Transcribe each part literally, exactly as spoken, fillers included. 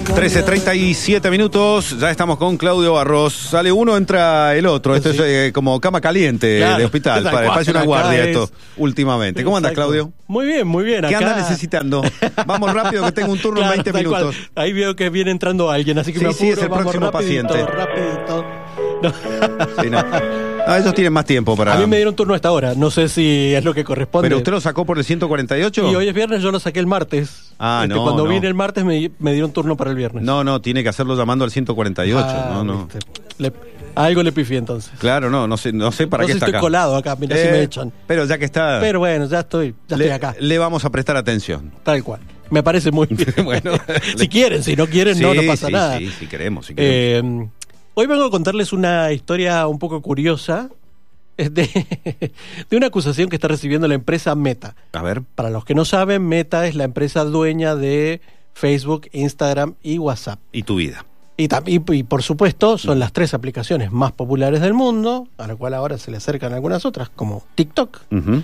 trece treinta y siete minutos, ya estamos con Claudio Barros. Sale uno, entra el otro. Esto sí. es eh, como cama caliente claro, de hospital. Para, parece una guardia esto es... últimamente. ¿Cómo andas, Claudio? Muy bien, muy bien. ¿Qué acá... andas necesitando? Vamos rápido que tengo un turno claro, en veinte minutos. Cual. Ahí veo que viene entrando alguien, así que sí, me apuro. Sí, es el vamos próximo rapidito, paciente. Rapidito. No. Sí, no. No, ellos tienen más tiempo para... A mí me dieron turno a esta hora, no sé si es lo que corresponde. ¿Pero usted lo sacó por el ciento cuarenta y ocho? Y hoy es viernes, yo lo saqué el martes. Ah, este, no, Cuando no. vine el martes me, me dieron turno para el viernes. No, no, tiene que hacerlo llamando al ciento cuarenta y ocho. Ah, no, no. Le, algo le pifié entonces. Claro, no, no sé, no sé para no qué sé está estoy acá. colado acá, mira eh, si me echan. Pero ya que está... Pero bueno, ya estoy, ya le, estoy acá. Le vamos a prestar atención. Tal cual. Me parece muy bien. Bueno, si quieren, si no quieren, sí, no, no pasa sí, nada. Sí, sí, queremos, si queremos. Eh, hoy vengo a contarles una historia un poco curiosa de, de una acusación que está recibiendo la empresa Meta. A ver. Para los que no saben, Meta es la empresa dueña de Facebook, Instagram y WhatsApp. Y tu vida. Y, y, y por supuesto son uh-huh. las tres aplicaciones más populares del mundo, a la cual ahora se le acercan algunas otras, como TikTok. Uh-huh.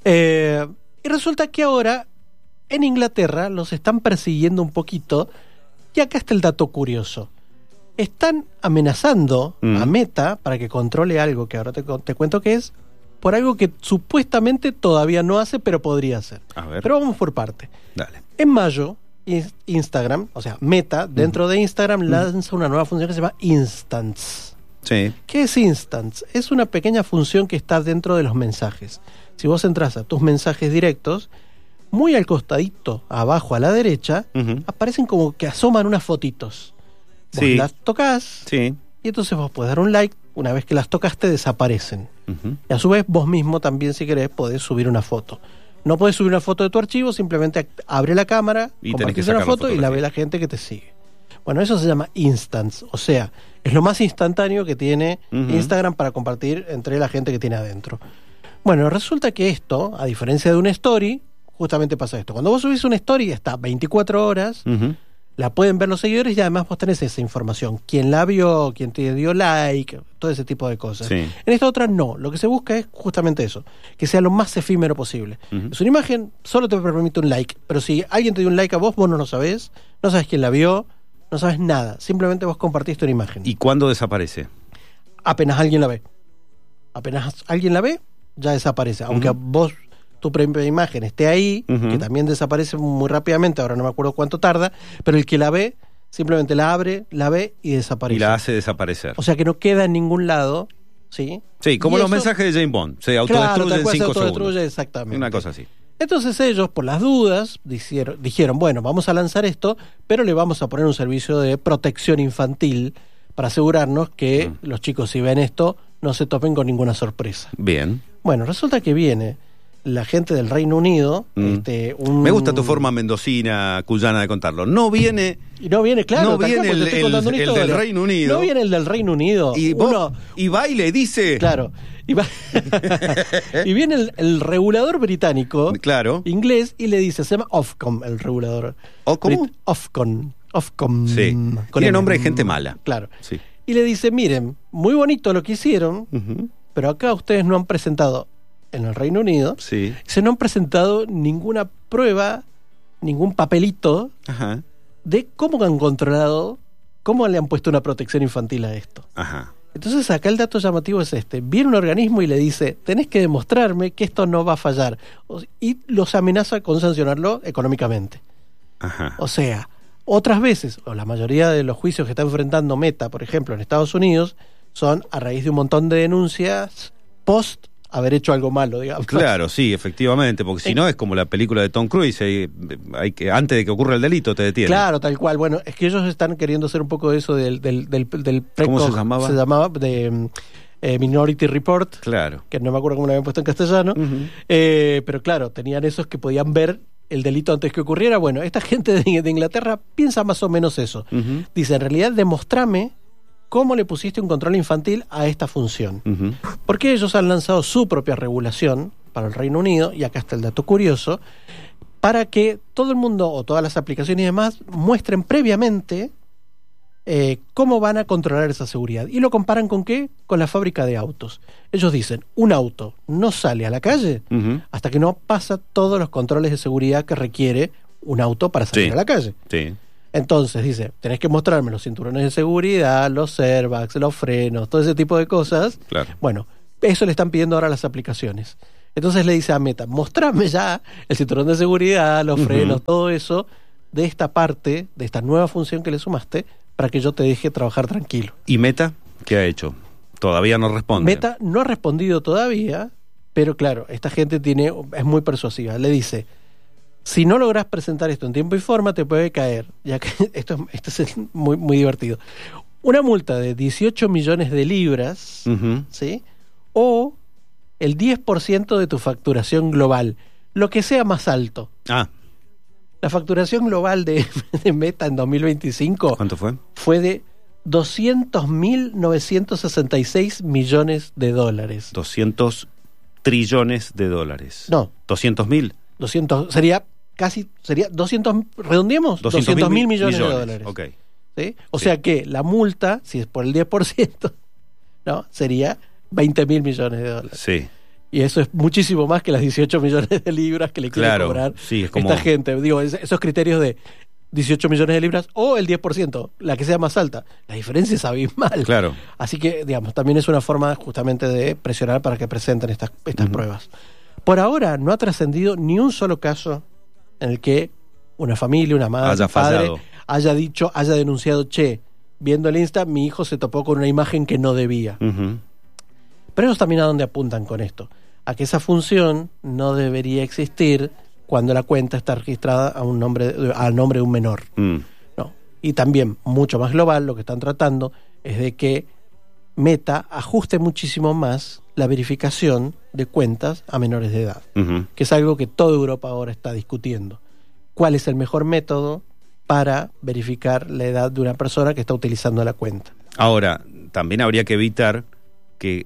Eh, y resulta que ahora en Inglaterra los están persiguiendo un poquito, y acá está el dato curioso. Están amenazando uh-huh. a Meta para que controle algo que ahora te, te cuento que es, por algo que supuestamente todavía no hace, pero podría hacer. A ver. Pero vamos por parte. Dale. En mayo, Instagram, o sea, Meta, dentro uh-huh. de Instagram, uh-huh. lanza una nueva función que se llama Instants. Sí. ¿Qué es Instants? Es una pequeña función que está dentro de los mensajes. Si vos entras a tus mensajes directos, muy al costadito, abajo a la derecha, uh-huh. aparecen como que asoman unas fotitos. Vos sí. las tocas sí. y entonces vos podés dar un like. Una vez que las tocaste, desaparecen. Uh-huh. Y a su vez, vos mismo también, si querés, podés subir una foto. No podés subir una foto de tu archivo, simplemente abre la cámara, y compartís una foto la y la ve la gente que te sigue. Bueno, eso se llama Instants, o sea, es lo más instantáneo que tiene uh-huh. Instagram para compartir entre la gente que tiene adentro. Bueno, resulta que esto, a diferencia de una story, justamente pasa esto. Cuando vos subís una story, está veinticuatro horas, uh-huh. la pueden ver los seguidores y además vos tenés esa información. Quién la vio, quién te dio like, todo ese tipo de cosas. Sí. En esta otra no. Lo que se busca es justamente eso, que sea lo más efímero posible. Uh-huh. Es una imagen, solo te permite un like, pero si alguien te dio un like a vos, vos no lo sabés, no sabes quién la vio, no sabes nada. Simplemente vos compartiste una imagen. ¿Y cuándo desaparece? Apenas alguien la ve. Apenas alguien la ve, ya desaparece. Aunque uh-huh. vos... tu propia imagen esté ahí, uh-huh. que también desaparece muy rápidamente, ahora no me acuerdo cuánto tarda, pero el que la ve, simplemente la abre, la ve y desaparece. Y la hace desaparecer. O sea que no queda en ningún lado, ¿sí? Sí, como y los eso, mensajes de James Bond, se autodestruyen claro, en cinco se autodestruye, segundos. Exactamente. Una cosa así. Entonces ellos, por las dudas, dijeron, dijeron, bueno, vamos a lanzar esto, pero le vamos a poner un servicio de protección infantil para asegurarnos que uh-huh. los chicos, si ven esto, no se topen con ninguna sorpresa. Bien. Bueno, resulta que viene la gente del Reino Unido, mm. este, un... me gusta tu forma mendocina, cuyana de contarlo. No viene, y no viene, claro, no viene el, el, el del Reino Unido. No viene el del Reino Unido. Y, Uno, vos, y va y le dice. Claro. Y, va, y viene el, el regulador británico, claro, inglés, y le dice, se llama Ofcom, el regulador. ¿O cómo? Brit- Ofcom. Ofcom. Sí. Tiene nombre de gente mala. Claro. Sí. Y le dice, miren, muy bonito lo que hicieron, uh-huh. pero acá ustedes no han presentado en el Reino Unido, sí. se no han presentado ninguna prueba, ningún papelito Ajá. de cómo han controlado, cómo le han puesto una protección infantil a esto. Ajá. Entonces acá el dato llamativo es este. Viene un organismo y le dice, tenés que demostrarme que esto no va a fallar. Y los amenaza con sancionarlo económicamente. Ajá. O sea, otras veces, o la mayoría de los juicios que está enfrentando Meta, por ejemplo, en Estados Unidos, son a raíz de un montón de denuncias post haber hecho algo malo, digamos. Claro, sí, efectivamente, porque si eh, no es como la película de Tom Cruise, hay, hay que, antes de que ocurra el delito te detienen. Claro, tal cual. Bueno, es que ellos están queriendo hacer un poco de eso del... del, del, del ¿Cómo se llamaba? Se llamaba de eh, Minority Report. Claro. Que no me acuerdo cómo lo habían puesto en castellano. Uh-huh. Eh, pero claro, tenían esos que podían ver el delito antes que ocurriera. Bueno, esta gente de, de Inglaterra piensa más o menos eso. Uh-huh. Dice, en realidad, demostrame cómo le pusiste un control infantil a esta función. Uh-huh. Porque ellos han lanzado su propia regulación para el Reino Unido, y acá está el dato curioso, para que todo el mundo, o todas las aplicaciones y demás, muestren previamente eh, cómo van a controlar esa seguridad. Y lo comparan con qué? Con la fábrica de autos. Ellos dicen, un auto no sale a la calle uh-huh. hasta que no pasa todos los controles de seguridad que requiere un auto para salir sí. a la calle. Sí. Entonces dice, tenés que mostrarme los cinturones de seguridad, los airbags, los frenos, todo ese tipo de cosas. Claro. Bueno, eso le están pidiendo ahora las aplicaciones. Entonces le dice a Meta, mostrame ya el cinturón de seguridad, los frenos, uh-huh. todo eso de esta parte, de esta nueva función que le sumaste, para que yo te deje trabajar tranquilo. ¿Y Meta qué ha hecho? Todavía no responde. Meta no ha respondido todavía, pero claro, esta gente tiene es muy persuasiva. Le dice, si no logras presentar esto en tiempo y forma, te puede caer, ya que esto, esto es muy, muy divertido, una multa de dieciocho millones de libras, uh-huh. ¿sí? O el diez por ciento de tu facturación global, lo que sea más alto. Ah. La facturación global de, de Meta en dos mil veinticinco... ¿Cuánto fue? Fue de doscientos mil novecientos sesenta y seis millones de dólares. doscientos trillones de dólares. No. ¿doscientos mil? doscientos, sería casi, sería doscientos, redondeemos, doscientos mil millones, millones de dólares. Ok. ¿Sí? O sí. sea que la multa, si es por el diez por ciento, ¿no? Sería veinte mil millones de dólares. Sí. Y eso es muchísimo más que las dieciocho millones de libras que le quiere claro, cobrar sí, es como... esta gente. Digo, esos criterios de dieciocho millones de libras o el diez por ciento, la que sea más alta. La diferencia es abismal. Claro. Así que, digamos, también es una forma justamente de presionar para que presenten estas, estas uh-huh. pruebas. Por ahora no ha trascendido ni un solo caso en el que una familia, una madre, haya un padre, fallado. haya dicho, haya denunciado, che, viendo el Insta, mi hijo se topó con una imagen que no debía. Uh-huh. Pero ellos también a dónde apuntan con esto, a que esa función no debería existir cuando la cuenta está registrada a un nombre, al nombre de un menor. Mm. No. Y también, mucho más global, lo que están tratando es de que Meta ajuste muchísimo más la verificación de cuentas a menores de edad, uh-huh. que es algo que toda Europa ahora está discutiendo. ¿Cuál es el mejor método para verificar la edad de una persona que está utilizando la cuenta? Ahora, también habría que evitar que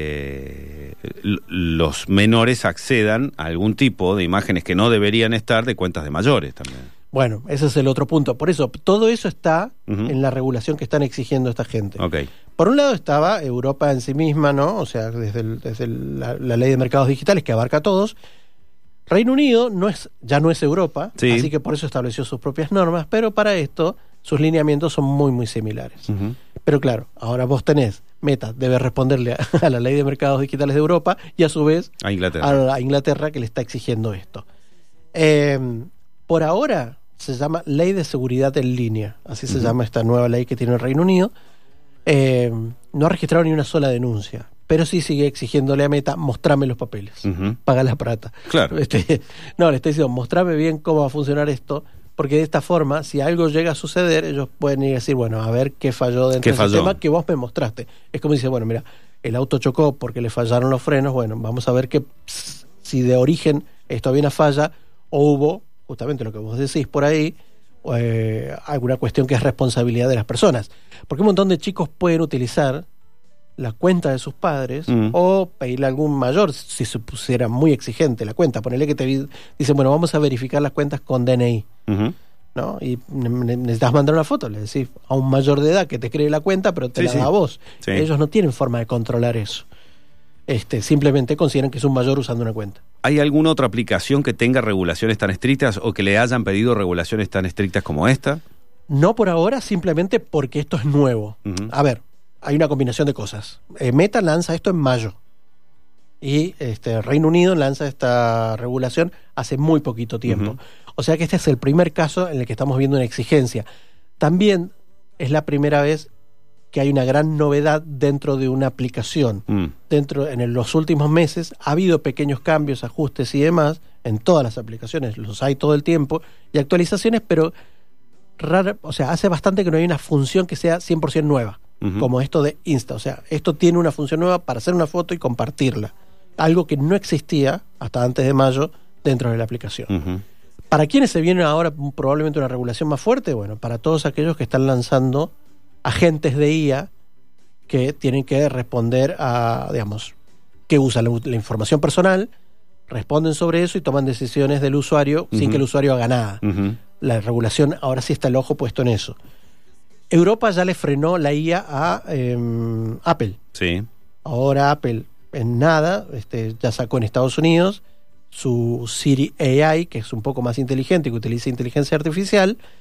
eh, los menores accedan a algún tipo de imágenes que no deberían estar de cuentas de mayores también. Bueno, ese es el otro punto. Por eso, todo eso está uh-huh. en la regulación que están exigiendo esta gente. Okay. Por un lado estaba Europa en sí misma, ¿no? O sea, desde, el, desde el, la, la ley de mercados digitales que abarca a todos. Reino Unido no es, ya no es Europa, sí. así que por eso estableció sus propias normas, pero para esto sus lineamientos son muy, muy similares. Uh-huh. Pero claro, ahora vos tenés, Meta debe responderle a, a la ley de mercados digitales de Europa y a su vez a Inglaterra, a, a Inglaterra que le está exigiendo esto. Eh, por ahora se llama Ley de Seguridad en Línea, así se uh-huh. llama esta nueva ley que tiene el Reino Unido. Eh, no ha registrado ni una sola denuncia, pero sí sigue exigiéndole a Meta, mostrame los papeles, uh-huh. paga la plata. Claro. Este, no, le está diciendo, mostrame bien cómo va a funcionar esto, porque de esta forma, si algo llega a suceder, ellos pueden ir a decir, bueno, a ver qué falló dentro del sistema que vos me mostraste. Es como dice, bueno, mira, el auto chocó porque le fallaron los frenos, bueno, vamos a ver que si de origen esto había una falla, o hubo, justamente lo que vos decís por ahí, eh, alguna cuestión que es responsabilidad de las personas. Porque un montón de chicos pueden utilizar la cuenta de sus padres mm. o pedirle a algún mayor si se pusiera muy exigente la cuenta. Ponele que te dicen, bueno, vamos a verificar las cuentas con D N I. Uh-huh. ¿No? Y necesitas mandar una foto, le decís a un mayor de edad que te cree la cuenta, pero te sí, la da sí. a vos. Sí. Ellos no tienen forma de controlar eso. Este, simplemente consideran que es un mayor usando una cuenta. ¿Hay alguna otra aplicación que tenga regulaciones tan estrictas o que le hayan pedido regulaciones tan estrictas como esta? No por ahora, simplemente porque esto es nuevo. Uh-huh. A ver, hay una combinación de cosas. Eh, Meta lanza esto en mayo y este, Reino Unido lanza esta regulación hace muy poquito tiempo. Uh-huh. O sea que este es el primer caso en el que estamos viendo una exigencia. También es la primera vez que hay una gran novedad dentro de una aplicación. Mm. Dentro, en los últimos meses ha habido pequeños cambios, ajustes y demás en todas las aplicaciones, los hay todo el tiempo, y actualizaciones, pero rara, o sea, hace bastante que no hay una función que sea cien por ciento nueva, uh-huh. como esto de Insta. O sea, esto tiene una función nueva para hacer una foto y compartirla. Algo que no existía hasta antes de mayo dentro de la aplicación. Uh-huh. ¿Para quiénes se viene ahora probablemente una regulación más fuerte? Bueno, para todos aquellos que están lanzando agentes de I A que tienen que responder a, digamos, que usan la, la información personal, responden sobre eso y toman decisiones del usuario uh-huh. sin que el usuario haga nada. Uh-huh. La regulación ahora sí está el ojo puesto en eso. Europa ya le frenó la I A a eh, Apple. Sí. Ahora Apple en nada este, ya sacó en Estados Unidos su Siri A I, que es un poco más inteligente, que utiliza inteligencia artificial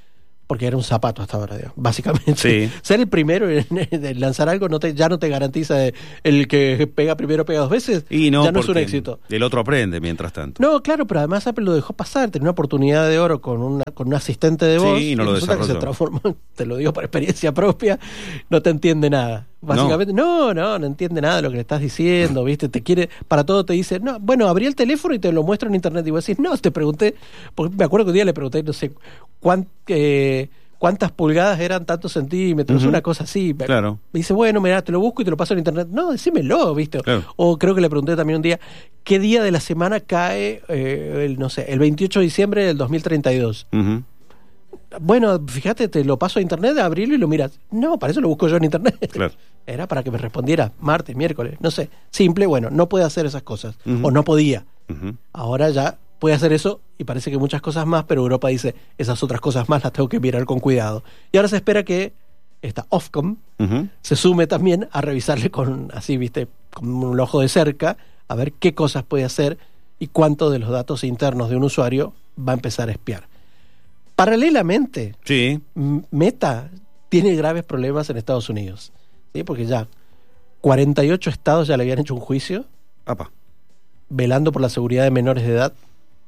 porque era un zapato hasta ahora, digamos, básicamente. Sí. Ser el primero en, en lanzar algo no te, ya no te garantiza de, el que pega primero pega dos veces, y no, ya no es un éxito. El otro aprende mientras tanto. No, claro, pero además Apple lo dejó pasar, tenía una oportunidad de oro con una con un asistente de voz, sí, y no y lo resulta que se transformó, te lo digo por experiencia propia, no te entiende nada. Básicamente, no. no, no, no entiende nada de lo que le estás diciendo, ¿viste? Te quiere, para todo te dice, no, bueno, abrí el teléfono y te lo muestro en internet. Y vos decís, no, te pregunté, porque me acuerdo que un día le pregunté, no sé, cuán, eh, cuántas pulgadas eran tantos centímetros, uh-huh. una cosa así. Claro. Me dice, bueno, mira, te lo busco y te lo paso en internet. No, decímelo, ¿viste? Claro. O creo que le pregunté también un día, ¿qué día de la semana cae, eh, el, no sé, el veintiocho de diciembre del dos mil treinta y dos? Uh-huh. Bueno, fíjate, te lo paso a internet, abrilo y lo miras. No, para eso lo busco yo en internet. Claro. Era para que me respondiera martes, miércoles, no sé. Simple, bueno, no puede hacer esas cosas. Uh-huh. O no podía. Uh-huh. Ahora ya puede hacer eso y parece que muchas cosas más, pero Europa dice, esas otras cosas más las tengo que mirar con cuidado. Y ahora se espera que esta Ofcom uh-huh. se sume también a revisarle con, así, viste, con un ojo de cerca, a ver qué cosas puede hacer y cuánto de los datos internos de un usuario va a empezar a espiar. Paralelamente, sí. Meta tiene graves problemas en Estados Unidos, ¿sí? Porque ya cuarenta y ocho estados ya le habían hecho un juicio Apa. velando por la seguridad de menores de edad,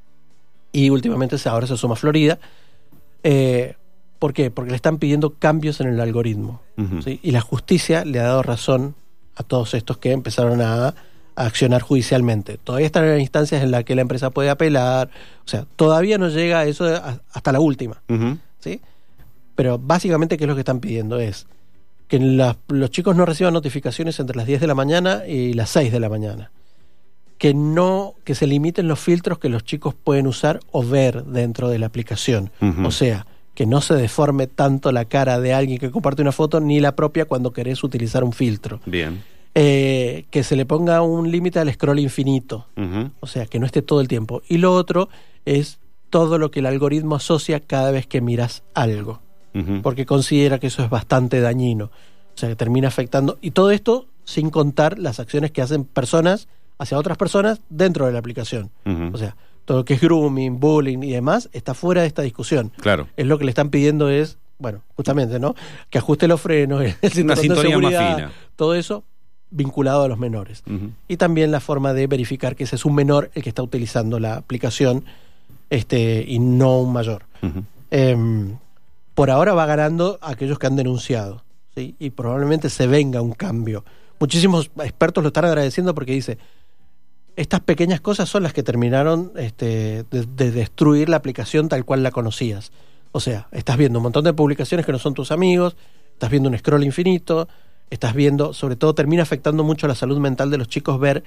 y últimamente ahora se suma Florida. Eh, ¿Por qué? Porque le están pidiendo cambios en el algoritmo, uh-huh. ¿sí? Y la justicia le ha dado razón a todos estos que empezaron a, a accionar judicialmente. Todavía están en instancias en las que la empresa puede apelar, o sea, todavía no llega a eso de, a, hasta la última, uh-huh. ¿sí? Pero básicamente, ¿qué es lo que están pidiendo? Es que la, los chicos no reciban notificaciones entre las diez de la mañana y las seis de la mañana. Que no, que se limiten los filtros que los chicos pueden usar o ver dentro de la aplicación. Uh-huh. O sea, que no se deforme tanto la cara de alguien que comparte una foto, ni la propia cuando querés utilizar un filtro. Bien. Eh, que se le ponga un límite al scroll infinito. Uh-huh. O sea, que no esté todo el tiempo. Y lo otro es todo lo que el algoritmo asocia cada vez que miras algo. Uh-huh. Porque considera que eso es bastante dañino. O sea, que termina afectando. Y todo esto sin contar las acciones que hacen personas hacia otras personas dentro de la aplicación. Uh-huh. O sea, todo lo que es grooming, bullying y demás está fuera de esta discusión. Claro. Es lo que le están pidiendo es, bueno, justamente, ¿no? Que ajuste los frenos, el cinturón una sintonía de seguridad, más fina. Todo eso vinculado a los menores. Uh-huh. Y también la forma de verificar que ese es un menor el que está utilizando la aplicación, este, y no un mayor. Uh-huh. Eh, por ahora va ganando aquellos que han denunciado, ¿sí? Y probablemente se venga un cambio. Muchísimos expertos lo están agradeciendo porque dice, estas pequeñas cosas son las que terminaron este, de, de destruir la aplicación tal cual la conocías. O sea, estás viendo un montón de publicaciones que no son tus amigos, estás viendo un scroll infinito, estás viendo, sobre todo termina afectando mucho la salud mental de los chicos ver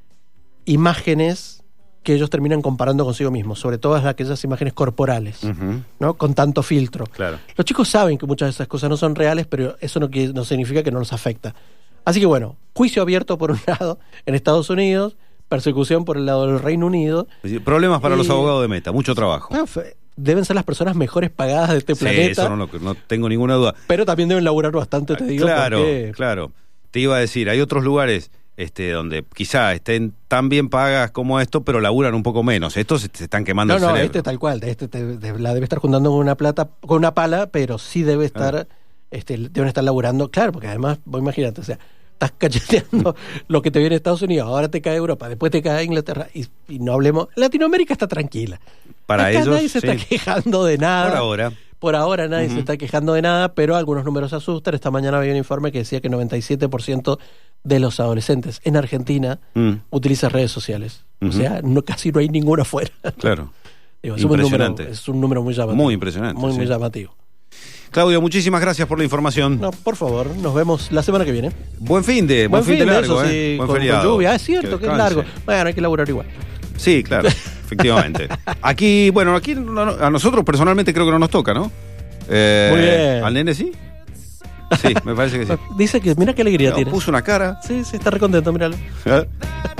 imágenes que ellos terminan comparando consigo mismos, sobre todo aquellas imágenes corporales, uh-huh. ¿no? Con tanto filtro. Claro. Los chicos saben que muchas de esas cosas no son reales, pero eso no, no significa que no los afecta. Así que bueno, juicio abierto por un lado en Estados Unidos, persecución por el lado del Reino Unido. Problemas para y, los abogados de Meta, mucho trabajo. No, deben ser las personas mejores pagadas de este sí, planeta. Eso no, no tengo ninguna duda. Pero también deben laburar bastante, te digo. Claro, porque... claro. Te iba a decir, hay otros lugares este, donde quizá estén tan bien pagas como esto, pero laburan un poco menos. Estos se, se están quemando no, el no, cerebro. No, este tal cual. Este te, te, la debe estar juntando con una plata, con una pala, pero sí debe estar, ah. este, deben estar laburando. Claro, porque además, vos imagínate, o sea, estás cacheteando lo que te viene de Estados Unidos, ahora te cae Europa, después te cae Inglaterra, y, y no hablemos. Latinoamérica está tranquila. Para Acá ellos, nadie se sí. está quejando de nada. Por ahora. Por ahora nadie uh-huh. se está quejando de nada, pero algunos números asustan. Esta mañana había un informe que decía que noventa y siete por ciento de los adolescentes en Argentina uh-huh. utilizan redes sociales. Uh-huh. O sea, no, casi no hay ninguno afuera. Claro. Digo, es impresionante. Un número, es un número muy llamativo. Muy impresionante. Muy, sí. muy llamativo. Claudio, muchísimas gracias por la información. No, por favor, nos vemos la semana que viene. Buen fin de, buen, buen fin de largo, eso, eh. Sí, buen con, feriado. Con lluvia, es cierto que, que es largo. Bueno, hay que laburar igual. Sí, claro, efectivamente. Aquí, bueno, aquí no, no, a nosotros personalmente creo que no nos toca, ¿no? Eh, Muy bien. ¿Al nene sí? Sí, me parece que sí. Dice que, mira qué alegría no, tiene. Puso una cara. Sí, sí, está recontento, míralo.